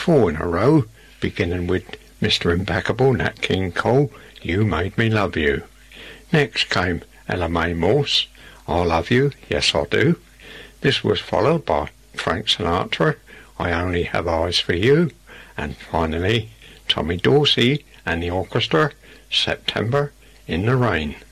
4 in a row, beginning with Mr. Impeccable, Nat King Cole, You Made Me Love You. Next came Ella Mae Morse, I Love You, Yes I Do. This was followed by Frank Sinatra, I Only Have Eyes for You. And finally, Tommy Dorsey and the orchestra, September in the Rain.